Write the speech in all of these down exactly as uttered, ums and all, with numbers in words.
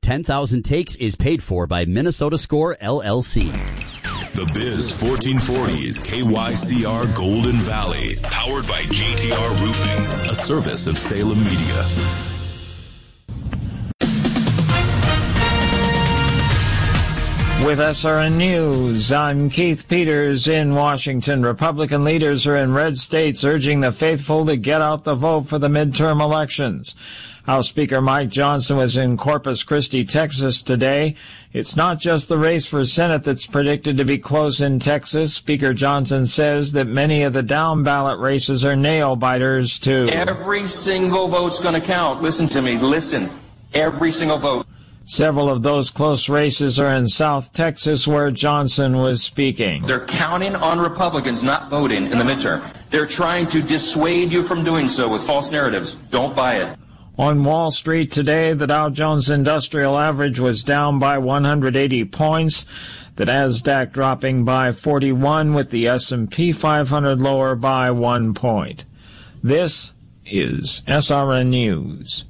ten thousand takes is paid for by Minnesota Score, L L C. The Biz fourteen forty is K Y C R Golden Valley, powered by J T R Roofing, a service of Salem Media. With S R N News, I'm Keith Peters in Washington. Republican leaders are in red states urging the faithful to get out the vote for the midterm elections. House Speaker Mike Johnson was in Corpus Christi, Texas today. It's not just the race for Senate that's predicted to be close in Texas. Speaker Johnson says that many of the down-ballot races are nail-biters, too. Every single vote's going to count. Listen to me. Listen. Every single vote. Several of those close races are in South Texas, where Johnson was speaking. They're counting on Republicans not voting in the midterm. They're trying to dissuade you from doing so with false narratives. Don't buy it. On Wall Street today, the Dow Jones Industrial Average was down by one hundred eighty points. The Nasdaq dropping by forty-one, with the S and P five hundred lower by one point. This is S R N News.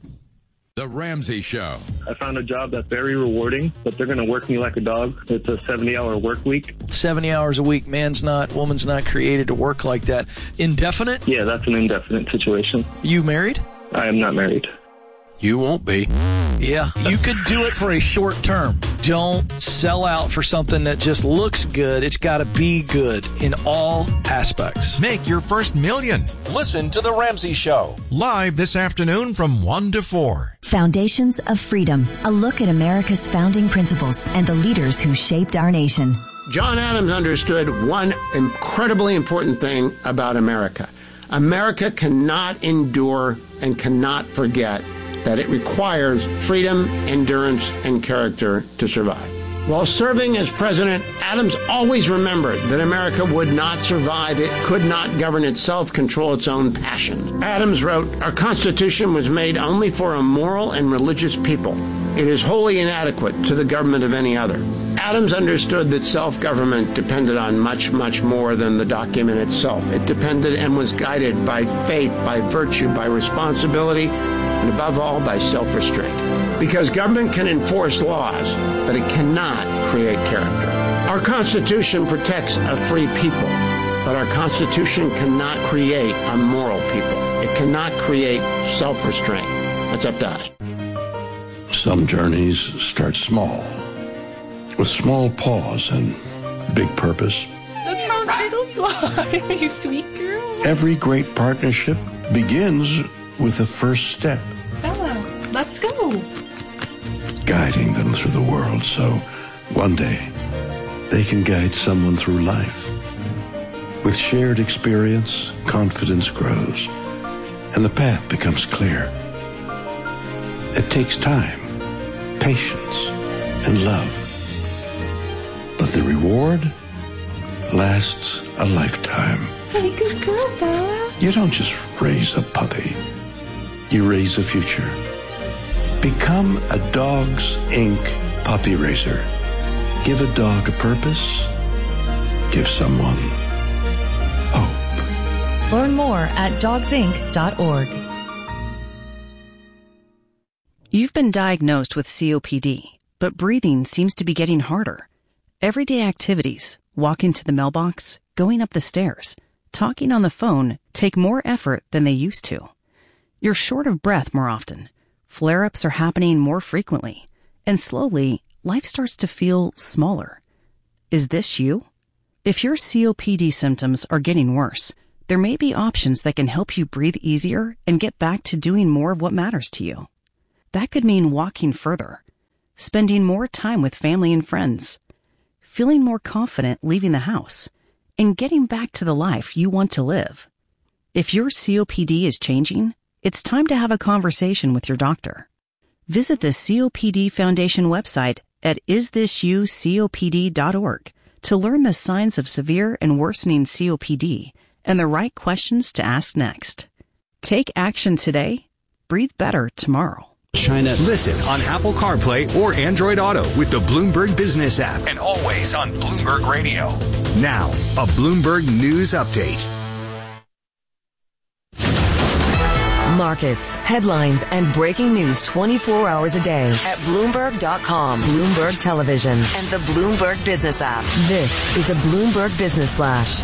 The Ramsey Show. I found a job that's very rewarding, but they're going to work me like a dog. It's a seventy-hour work week. seventy hours a week. Man's not, woman's not created to work like that. Indefinite? Yeah, that's an indefinite situation. You married? I am not married. You won't be. Yeah, you could do it for a short term. Don't sell out for something that just looks good. It's got to be good in all aspects. Make your first million. Listen to The Ramsey Show. Live this afternoon from one to four. Foundations of Freedom. A look at America's founding principles and the leaders who shaped our nation. John Adams understood one incredibly important thing about America. America cannot endure and cannot forget that it requires freedom, endurance, and character to survive. While serving as president, Adams always remembered that America would not survive. It could not govern itself, control its own passions. Adams wrote, "Our Constitution was made only for a moral and religious people. It is wholly inadequate to the government of any other." Adams understood that self-government depended on much, much more than the document itself. It depended and was guided by faith, by virtue, by responsibility, and above all, by self-restraint. Because government can enforce laws, but it cannot create character. Our Constitution protects a free people, but our Constitution cannot create a moral people. It cannot create self-restraint. That's up to us. Some journeys start small, with small pause and big purpose. That's how turtles fly, you sweet girl. Every great partnership begins with the first step. Bella, let's go. Guiding them through the world so one day they can guide someone through life. With shared experience, confidence grows, and the path becomes clear. It takes time, patience, and love. But the reward lasts a lifetime. Hey, good girl, Bella. You don't just raise a puppy. You raise a future. Become a Dogs Incorporated puppy raiser. Give a dog a purpose. Give someone hope. Learn more at dogs inc dot org. You've been diagnosed with C O P D, but breathing seems to be getting harder. Everyday activities, walking to the mailbox, going up the stairs, talking on the phone take more effort than they used to. You're short of breath more often. Flare-ups are happening more frequently. And slowly, life starts to feel smaller. Is this you? If your C O P D symptoms are getting worse, there may be options that can help you breathe easier and get back to doing more of what matters to you. That could mean walking further, spending more time with family and friends, feeling more confident leaving the house, and getting back to the life you want to live. If your C O P D is changing, it's time to have a conversation with your doctor. Visit the C O P D Foundation website at is this you C O P D dot org to learn the signs of severe and worsening C O P D and the right questions to ask next. Take action today. Breathe better tomorrow. China. Listen on Apple CarPlay or Android Auto with the Bloomberg Business app and always on Bloomberg Radio. Now, a Bloomberg News Update. Markets, headlines, and breaking news twenty-four hours a day at Bloomberg dot com, Bloomberg Television, and the Bloomberg Business app. This is a Bloomberg Business Flash.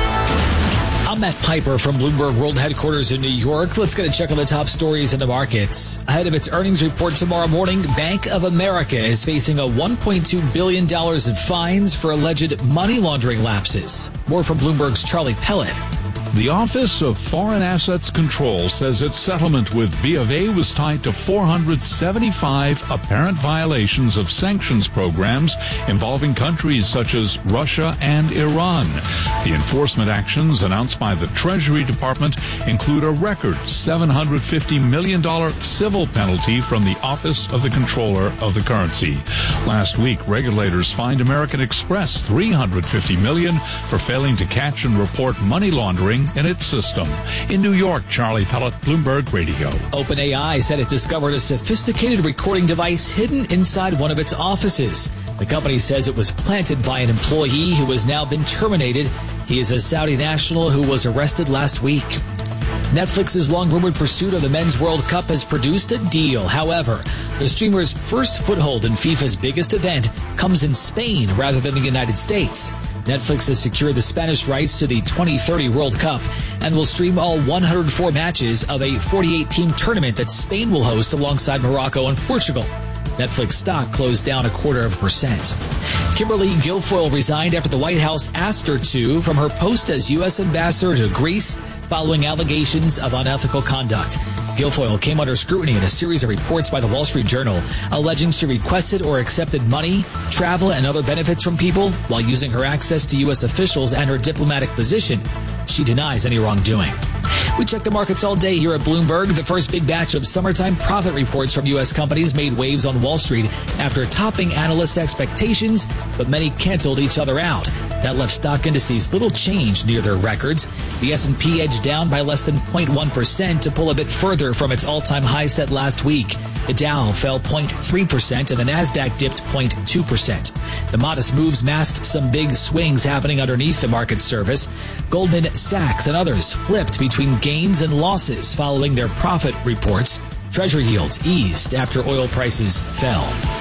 I'm Matt Piper from Bloomberg World Headquarters in New York. Let's get a check on the top stories in the markets. Ahead of its earnings report tomorrow morning, Bank of America is facing a one point two billion dollars in fines for alleged money laundering lapses. More from Bloomberg's Charlie Pellet. The Office of Foreign Assets Control says its settlement with B of A was tied to four hundred seventy-five apparent violations of sanctions programs involving countries such as Russia and Iran. The enforcement actions announced by the Treasury Department include a record seven hundred fifty million dollars civil penalty from the Office of the Comptroller of the Currency. Last week, regulators fined American Express three hundred fifty million dollars for failing to catch and report money laundering in its system. In New York, Charlie Pellet, Bloomberg Radio. OpenAI said it discovered a sophisticated recording device hidden inside one of its offices. The company says it was planted by an employee who has now been terminated. He is a Saudi national who was arrested last week. Netflix's long-rumored pursuit of the Men's World Cup has produced a deal. However, the streamer's first foothold in FIFA's biggest event comes in Spain rather than the United States. Netflix has secured the Spanish rights to the twenty thirty World Cup and will stream all one hundred four matches of a forty-eight team tournament that Spain will host alongside Morocco and Portugal. Netflix stock closed down a quarter of a percent. Kimberly Guilfoyle resigned after the White House asked her to from her post as U S ambassador to Greece following allegations of unethical conduct. Guilfoyle came under scrutiny in a series of reports by the Wall Street Journal alleging she requested or accepted money, travel, and other benefits from people while using her access to U S officials and her diplomatic position. She denies any wrongdoing. We check the markets all day here at Bloomberg. The first big batch of summertime profit reports from U S companies made waves on Wall Street after topping analysts' expectations, but many canceled each other out. That left stock indices little changed near their records. The S and P edged down by less than zero point one percent to pull a bit further from its all-time high set last week. The Dow fell zero point three percent and the Nasdaq dipped zero point two percent. The modest moves masked some big swings happening underneath the market surface. Goldman Sachs and others flipped between gains and losses following their profit reports. Treasury yields eased after oil prices fell.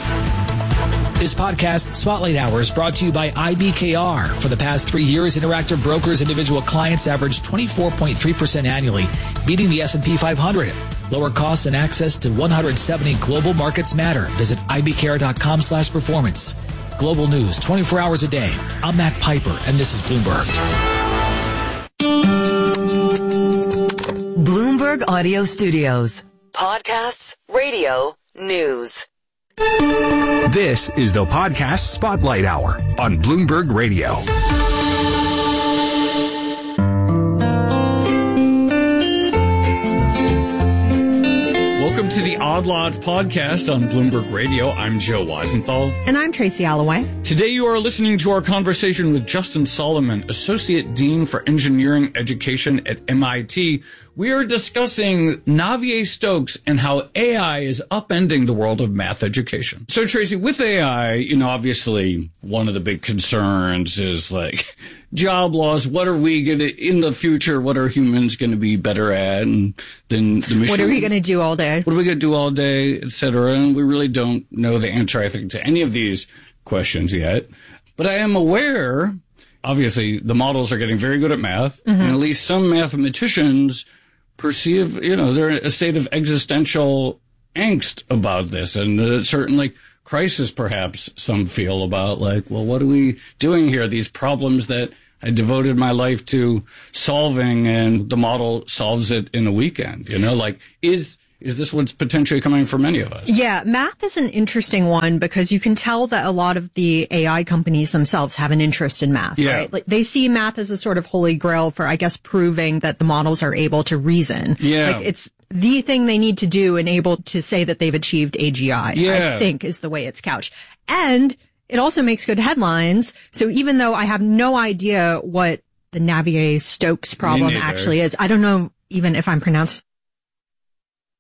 This podcast, Spotlight Hour, is brought to you by I B K R. For the past three years, Interactive Brokers' individual clients averaged twenty-four point three percent annually, beating the S and P five hundred. Lower costs and access to one hundred seventy global markets matter. Visit ibkr.com slash performance. Global news twenty-four hours a day. I'm Matt Piper, and this is Bloomberg. Bloomberg Audio Studios. Podcasts, radio, news. This is the Podcast Spotlight Hour on Bloomberg Radio. Welcome to the Odd Lots podcast on Bloomberg Radio. I'm Joe Weisenthal. And I'm Tracy Alloway. Today you are listening to our conversation with Justin Solomon, Associate Dean for Engineering Education at M I T. We are discussing Navier-Stokes and how A I is upending the world of math education. So, Tracy, with A I, you know, obviously one of the big concerns is like job loss. What are we going to, in the future, what are humans going to be better at and than the machine? What are we going to do all day? What are we going to do all day, et cetera? And we really don't know the answer, I think, to any of these questions yet. But I am aware, obviously, the models are getting very good at math, mm-hmm. and at least some mathematicians perceive, you know, they're in a state of existential angst about this, and uh, certainly crisis, perhaps, some feel about, like, well, what are we doing here? These problems that I devoted my life to solving, and the model solves it in a weekend, you know, like, is... Is this what's potentially coming for many of us? Yeah, math is an interesting one because you can tell that a lot of the A I companies themselves have an interest in math, yeah. right? Like they see math as a sort of holy grail for, I guess, proving that the models are able to reason. Yeah. Like it's the thing they need to do and able to say that they've achieved A G I, yeah. I think is the way it's couched. And it also makes good headlines. So even though I have no idea what the Navier-Stokes problem actually is, I don't know even if I'm pronouncing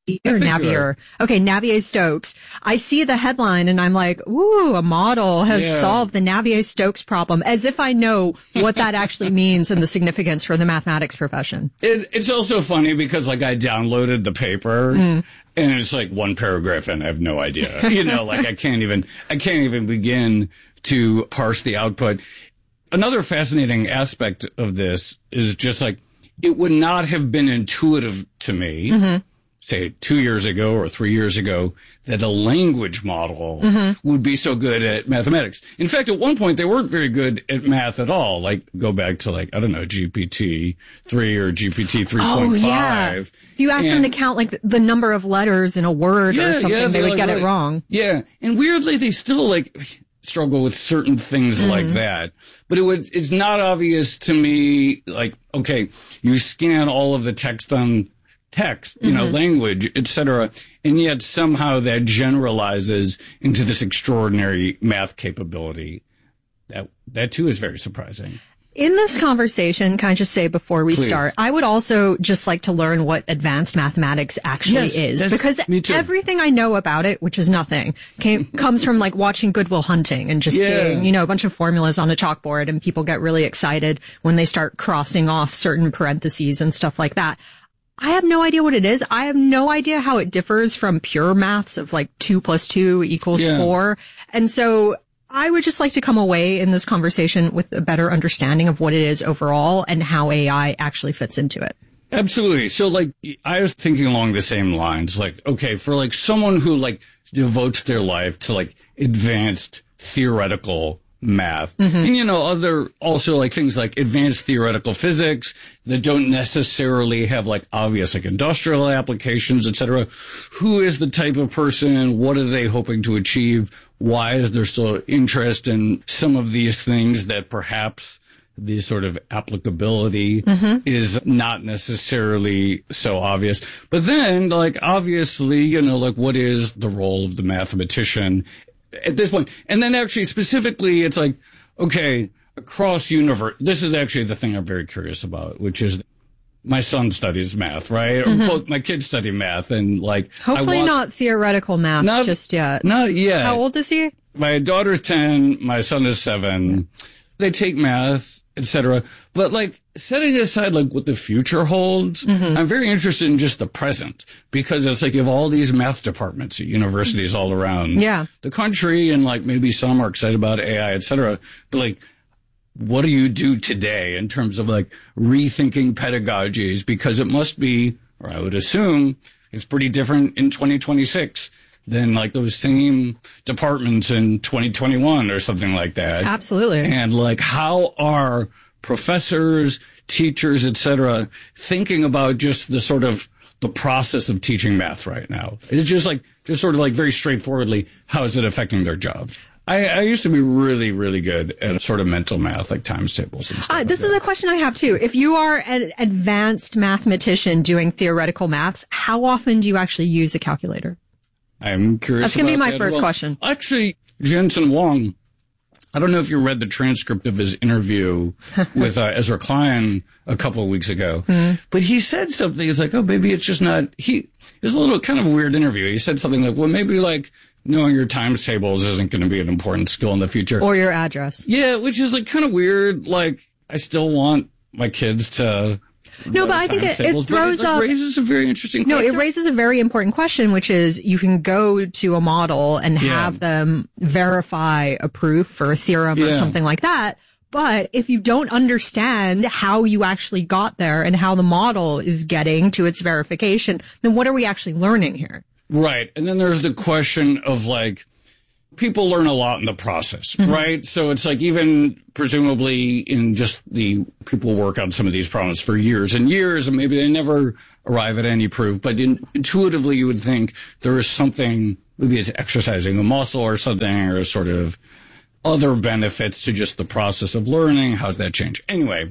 Or Navier. Okay, Navier-Stokes. I see the headline and I'm like, ooh, a model has Yeah. solved the Navier-Stokes problem, as if I know what that actually means and the significance for the mathematics profession. It, it's also funny because, like, I downloaded the paper Mm. and it's like one paragraph and I have no idea. You know, like I can't even, I can't even begin to parse the output. Another fascinating aspect of this is just like, it would not have been intuitive to me, Mm-hmm. say two years ago or three years ago, that a language model Mm-hmm. would be so good at mathematics. In fact, at one point, they weren't very good at math at all. Like, go back to like, I don't know, G P T three or G P T three point five. Oh, yeah. If you asked them to count like the number of letters in a word or something, they they're would like, get like- it wrong. Yeah. And weirdly, they still like struggle with certain things Mm. like that. But it would, it's not obvious to me, like, okay, you scan all of the text on text, you know, Mhm. language, et cetera, and yet somehow that generalizes into this extraordinary math capability. That, that too is very surprising. In this conversation, can I just say before we Please. start, I would also just like to learn what advanced mathematics actually Yes, is, that's- because me too. everything I know about it, which is nothing, came, comes from like watching Good Will Hunting and just Yeah. seeing, you know, a bunch of formulas on a chalkboard, and people get really excited when they start crossing off certain parentheses and stuff like that. I have no idea what it is. I have no idea how it differs from pure maths of like two plus two equals Yeah. four. And so I would just like to come away in this conversation with a better understanding of what it is overall and how A I actually fits into it. Absolutely. So, like, I was thinking along the same lines. Like, okay, for like someone who like devotes their life to like advanced theoretical math, Mhm. and you know, other also like things like advanced theoretical physics that don't necessarily have like obvious like industrial applications, et cetera. Who is the type of person? What are they hoping to achieve? Why is there still interest in some of these things that perhaps the sort of applicability Mhm. is not necessarily so obvious. But then, like, obviously, you know, like, what is the role of the mathematician at this point? And then actually, specifically, it's like, okay, across universe, this is actually the thing I'm very curious about, which is my son studies math, right? Mhm. Or both my kids study math, and like, Hopefully I want, not theoretical math Not- just yet. Not yet. How old is he? My daughter's ten, my son is seven. They take math, et cetera. But like setting aside like what the future holds, Mm-hmm. I'm very interested in just the present, because it's like you have all these math departments at universities all around Yeah. the country, and like maybe some are excited about A I, et cetera. But like, what do you do today in terms of like rethinking pedagogies? Because it must be, or I would assume, it's pretty different in twenty twenty-six than like those same departments in twenty twenty-one or something like that. Absolutely. And like, how are professors, teachers, et cetera, thinking about just the sort of the process of teaching math right now? It's just like, just sort of like very straightforwardly, how is it affecting their jobs? I, I used to be really, really good at sort of mental math, like times tables and stuff. Uh, this is a question I have too. If you are an advanced mathematician doing theoretical maths, how often do you actually use a calculator? I'm curious. That's gonna be about my that. first Well, question. Actually, Jensen Huang, I don't know if you read the transcript of his interview with uh, Ezra Klein a couple of weeks ago, Mhm. but he said something. It's like, oh, maybe it's just not. He it was a little kind of weird interview. He said something like, well, maybe like knowing your times tables isn't going to be an important skill in the future, Or your address? yeah, which is like kind of weird. Like, I still want my kids to. No, but I think times it, it tables, but throws like, up. raises a very interesting No, question. it raises a very important question, which is you can go to a model and Yeah. have them verify a proof for a theorem or Yeah. something like that. But if you don't understand how you actually got there and how the model is getting to its verification, then what are we actually learning here? Right. And then there's the question of like, people learn a lot in the process, Mhm. right? So it's like even presumably in just the people work on some of these problems for years and years, and maybe they never arrive at any proof, but in, intuitively you would think there is something, maybe it's exercising a muscle or something, or sort of other benefits to just the process of learning. How's that change? Anyway,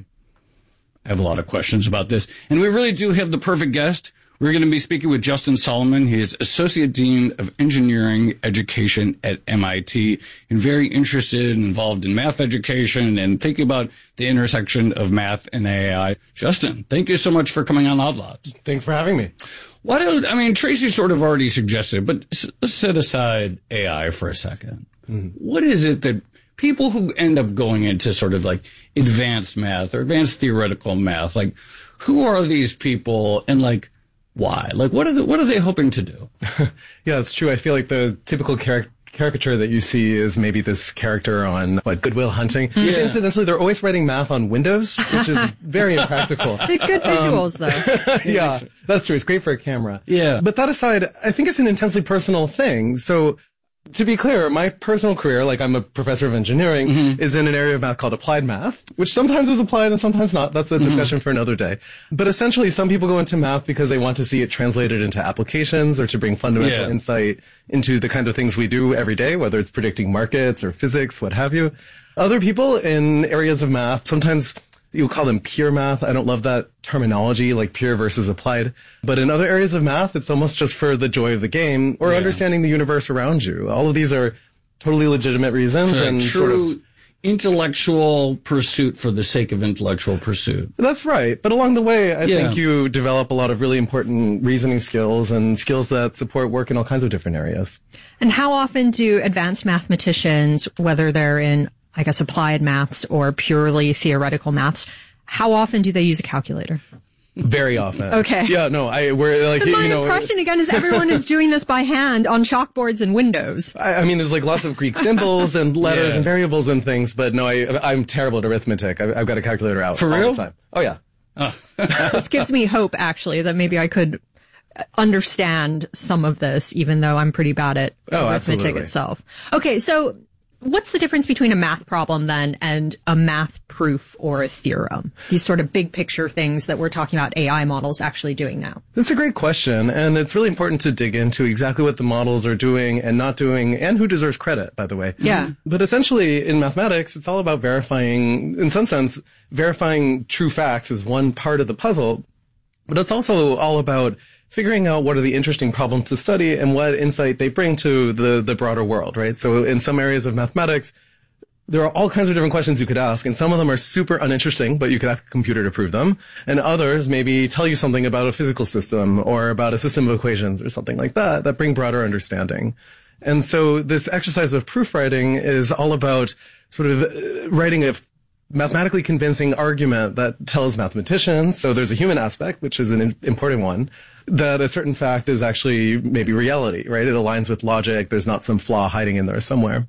I have a lot of questions about this, and we really do have the perfect guest. We're going to be speaking with Justin Solomon. He is Associate Dean of Engineering Education at M I T, and very interested and involved in math education and thinking about the intersection of math and A I. Justin, thank you so much for coming on Odd Lots. Thanks for having me. Why don't, I mean, Tracy sort of already suggested, but let's set aside A I for a second. Mm-hmm. What is it that people who end up going into sort of like advanced math or advanced theoretical math, like who are these people and like why? Like what are the, what are they hoping to do? Yeah, it's true. I feel like the typical character caricature that you see is maybe this character on what Good Will Hunting, yeah. which incidentally they're always writing math on Windows, which is very impractical. They're good visuals um, though. Yeah, that's true. It's great for a camera. Yeah. But that aside, I think it's an intensely personal thing. So to be clear, my personal career, like I'm a professor of engineering, mm-hmm. is in an area of math called applied math, which sometimes is applied and sometimes not. That's a discussion mm-hmm. for another day. But essentially, some people go into math because they want to see it translated into applications or to bring fundamental yeah. insight into the kind of things we do every day, whether it's predicting markets or physics, what have you. Other people in areas of math, sometimes you'll call them pure math. I don't love that terminology, like pure versus applied. But in other areas of math, it's almost just for the joy of the game or yeah. understanding the universe around you. All of these are totally legitimate reasons. So and true sort of intellectual pursuit for the sake of intellectual pursuit. That's right. But along the way, I yeah. think you develop a lot of really important reasoning skills and skills that support work in all kinds of different areas. And how often do advanced mathematicians, whether they're in I guess applied maths or purely theoretical maths, how often do they use a calculator? Very often. Okay. Yeah, no, I, we're like, and my you know. impression again is everyone is doing this by hand on chalkboards and Windows. I, I mean, there's like lots of Greek symbols and letters yeah. and variables and things, but no, I, I'm terrible at arithmetic. I, I've got a calculator out For all real? the time. Oh yeah. Oh. This gives me hope actually that maybe I could understand some of this, even though I'm pretty bad at oh, arithmetic absolutely. itself. Okay, so what's the difference between a math problem then and a math proof or a theorem? These sort of big picture things that we're talking about A I models actually doing now. That's a great question. And it's really important to dig into exactly what the models are doing and not doing and who deserves credit, by the way. Yeah. But essentially in mathematics, it's all about verifying, in some sense, verifying true facts is one part of the puzzle. But it's also all about figuring out what are the interesting problems to study and what insight they bring to the, the broader world, right? So in some areas of mathematics, there are all kinds of different questions you could ask, and some of them are super uninteresting, but you could ask a computer to prove them. And others maybe tell you something about a physical system or about a system of equations or something like that, that bring broader understanding. And so this exercise of proof writing is all about sort of writing a mathematically convincing argument that tells mathematicians, so there's a human aspect, which is an important one, that a certain fact is actually maybe reality, right? It aligns with logic. There's not some flaw hiding in there somewhere.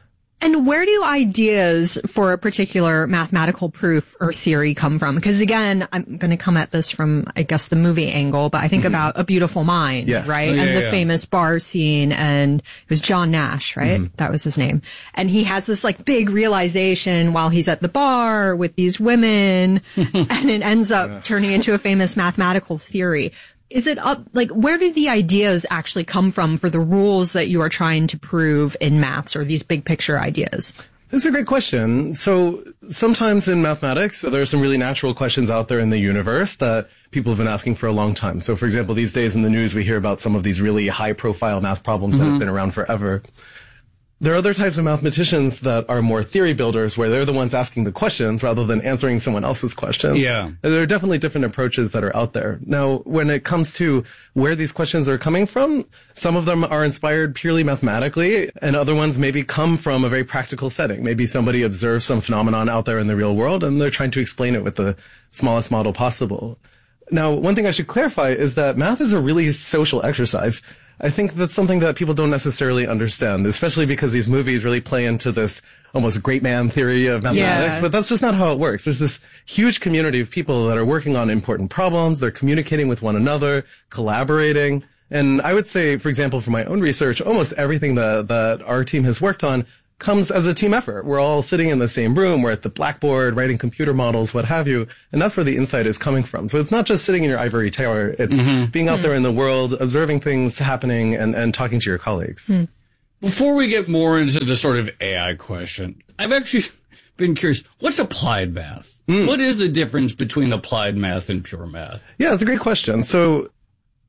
And where do ideas for a particular mathematical proof or theory come from? Because again, I'm going to come at this from, I guess, the movie angle, but I think mm-hmm. about A Beautiful Mind, yes. right? Oh, yeah, and the yeah. famous bar scene, and it was John Nash, right? Mm-hmm. That was his name. And he has this like big realization while he's at the bar with these women, and it ends up yeah. turning into a famous mathematical theory. Is it up, like, where do the ideas actually come from for the rules that you are trying to prove in maths or these big picture ideas? That's a great question. So sometimes in mathematics, there are some really natural questions out there in the universe that people have been asking for a long time. So for example, these days in the news, we hear about some of these really high profile math problems mm-hmm. that have been around forever. There are other types of mathematicians that are more theory builders, where they're the ones asking the questions rather than answering someone else's questions. Yeah. And there are definitely different approaches that are out there. Now, when it comes to where these questions are coming from, some of them are inspired purely mathematically, and other ones maybe come from a very practical setting. Maybe somebody observes some phenomenon out there in the real world, and they're trying to explain it with the smallest model possible. Now, one thing I should clarify is that math is a really social exercise. I think that's something that people don't necessarily understand, especially because these movies really play into this almost great man theory of mathematics, yeah. but that's just not how it works. There's this huge community of people that are working on important problems. They're communicating with one another, collaborating. And I would say, for example, for my own research, almost everything that, that our team has worked on comes as a team effort. We're all sitting in the same room. We're at the blackboard, writing computer models, what have you. And that's where the insight is coming from. So it's not just sitting in your ivory tower. It's mm-hmm. being out mm-hmm. there in the world, observing things happening and, and talking to your colleagues. Mm. Before we get more into the sort of A I question, I've actually been curious. What's applied math? Mm. What is the difference between applied math and pure math? Yeah, it's a great question. So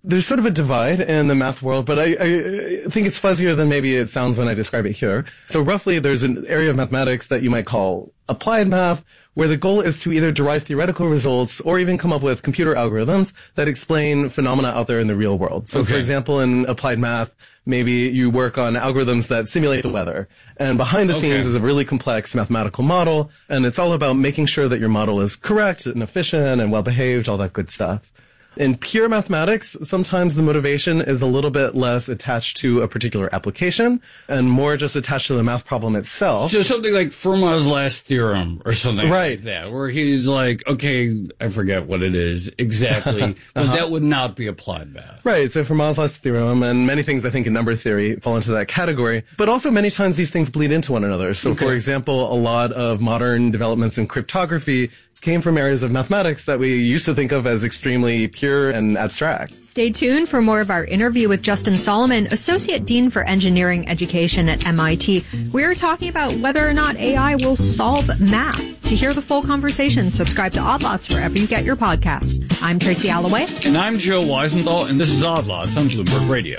There's sort of a divide in the math world, but I, I think it's fuzzier than maybe it sounds when I describe it here. So roughly there's an area of mathematics that you might call applied math, where the goal is to either derive theoretical results or even come up with computer algorithms that explain phenomena out there in the real world. So Okay. for example, in applied math, maybe you work on algorithms that simulate the weather. And behind the Okay. scenes is a really complex mathematical model, and it's all about making sure that your model is correct and efficient and well-behaved, all that good stuff. In pure mathematics, sometimes the motivation is a little bit less attached to a particular application and more just attached to the math problem itself. So something like Fermat's last theorem or something Right. like that, where he's like, okay, I forget what it is exactly, but Uh-huh. that would not be applied math. Right, so Fermat's last theorem and many things I think in number theory fall into that category. But also many times these things bleed into one another. So Okay. for example, a lot of modern developments in cryptography came from areas of mathematics that we used to think of as extremely pure and abstract. Stay tuned for more of our interview with Justin Solomon, Associate Dean for Engineering Education at M I T. We're talking about whether or not A I will solve math. To hear the full conversation, subscribe to Odd Lots wherever you get your podcasts. I'm Tracy Alloway. And I'm Joe Weisenthal, and this is Odd Lots on Bloomberg Radio.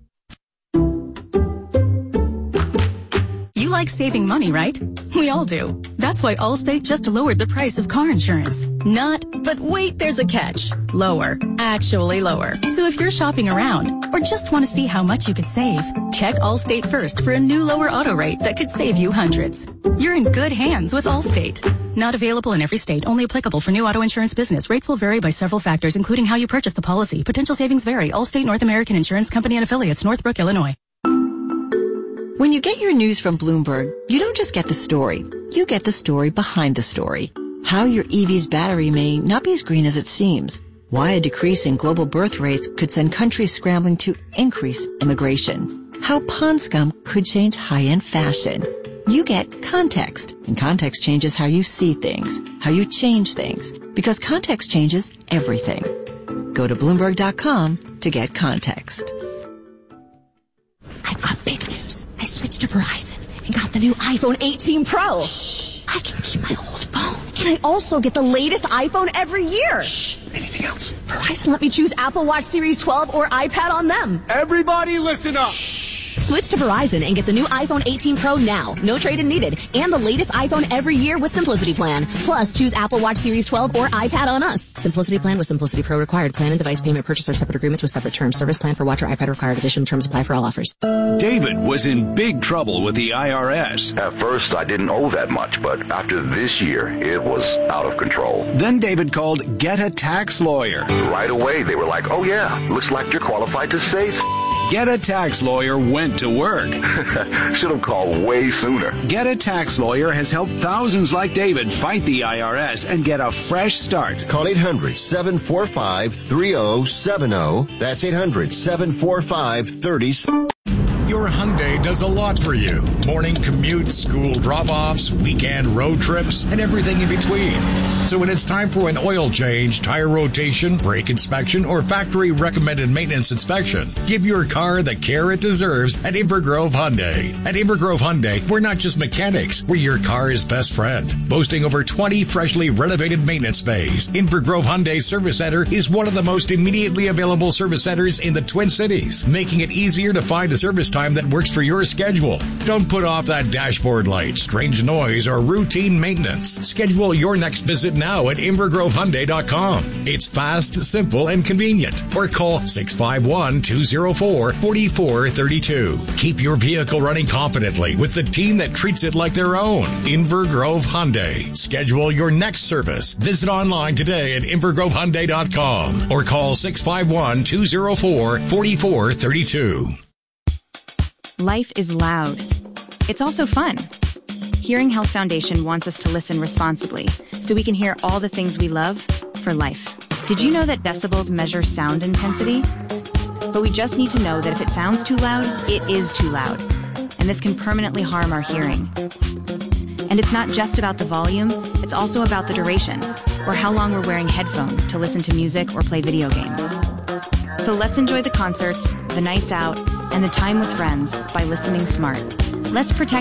You like saving money, right? We all do. That's why Allstate just lowered the price of car insurance. Not, but wait, there's a catch. Lower. Actually lower. So if you're shopping around or just want to see how much you could save, check Allstate first for a new lower auto rate that could save you hundreds. You're in good hands with Allstate. Not available in every state, only applicable for new auto insurance business. Rates will vary by several factors, including how you purchase the policy. Potential savings vary. Allstate North American Insurance Company and Affiliates, Northbrook, Illinois. When you get your news from Bloomberg, you don't just get the story. You get the story behind the story. How your E V's battery may not be as green as it seems. Why a decrease in global birth rates could send countries scrambling to increase immigration. How pond scum could change high-end fashion. You get context, and context changes how you see things, how you change things, because context changes everything. Go to Bloomberg dot com to get context. I've got big news. I switched to Verizon and got the new iPhone eighteen Pro. Shh. I can keep my old phone. And I also get the latest iPhone every year. Shh. Anything else? Verizon let me choose Apple Watch Series twelve or iPad on them. Everybody listen up. Shh. Switch to Verizon and get the new iPhone eighteen Pro now. No trade-in needed. And the latest iPhone every year with Simplicity Plan. Plus, choose Apple Watch Series twelve or iPad on us. Simplicity Plan with Simplicity Pro required. Plan and device payment purchase or separate agreements with separate terms. Service plan for watch or iPad required. Additional terms apply for all offers. David was in big trouble with the I R S. At first, I didn't owe that much, but after this year, it was out of control. Then David called Get a Tax Lawyer. Right away, they were like, oh yeah, looks like you're qualified to save. Get a Tax Lawyer went to work. Should have called way sooner. Get a Tax Lawyer has helped thousands like David fight the I R S and get a fresh start. Call eight hundred, seven four five, three oh seven oh. That's eight hundred, seven four five, three oh. Your Hyundai does a lot for you. Morning commutes, school drop-offs, weekend road trips, and everything in between. So when it's time for an oil change, tire rotation, brake inspection, or factory-recommended maintenance inspection, give your car the care it deserves at Invergrove Hyundai. At Invergrove Hyundai, we're not just mechanics, we're your car's best friend. Boasting over twenty freshly renovated maintenance bays, Invergrove Hyundai Service Center is one of the most immediately available service centers in the Twin Cities, making it easier to find a service time that works for your schedule. Don't put off that dashboard light, strange noise, or routine maintenance. Schedule your next visit now at Invergrove Hyundai dot com. It's fast, simple, and convenient. Or call six five one, two oh four, four four three two. Keep your vehicle running confidently with the team that treats it like their own. Invergrove Hyundai. Schedule your next service. Visit online today at Invergrove Hyundai dot com or call six five one, two oh four, four four three two. Life is loud. It's also fun. Hearing Health Foundation wants us to listen responsibly so we can hear all the things we love for life. Did you know that decibels measure sound intensity? But we just need to know that if it sounds too loud, it is too loud. And this can permanently harm our hearing. And it's not just about the volume, it's also about the duration, or how long we're wearing headphones to listen to music or play video games. So let's enjoy the concerts, the nights out, and the time with friends by listening smart. Let's protect